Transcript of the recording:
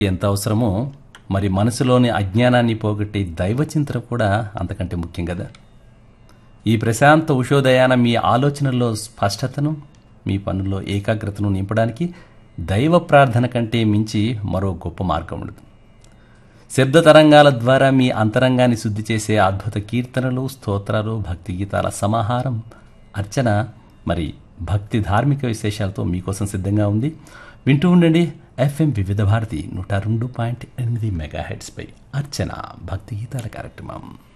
ఎంత అవసరమో మరి మనసులోని అజ్ఞానాన్ని పోగొట్టే దైవ చింతన కూడా అంతకంటే ముఖ్యం కదా. ఈ ప్రశాంత ఉషోదయాన మీ ఆలోచనల్లో స్పష్టతను, మీ పనుల్లో ఏకాగ్రతను నింపడానికి దైవ ప్రార్థన కంటే మించి మరో గొప్ప మార్గం ఉండదు. శబ్ద తరంగాల ద్వారా మీ అంతరంగాన్ని శుద్ధి చేసే అద్భుత కీర్తనలు, స్తోత్రాలు, భక్తి గీతాల సమాహారం, అర్చన, మరి భక్తి ధార్మిక విశేషాలతో మీకోసం సిద్ధంగా ఉంది. వింటూ ఉండండి FM వివిధ భారతి 102.8 మెగాహెర్ట్జ్ పై అర్చన భక్తి గీతాల కార్యక్రమం.